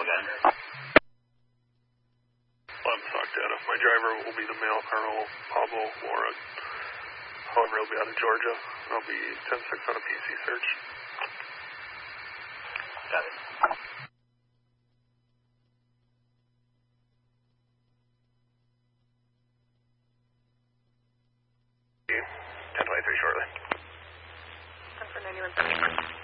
again. 11 stock data. My driver will be the male, Colonel Pablo Warren. However, he'll be out of Georgia. I'll be 10-6 on a PC search. Got it. $10-23 shortly. 10 for 91.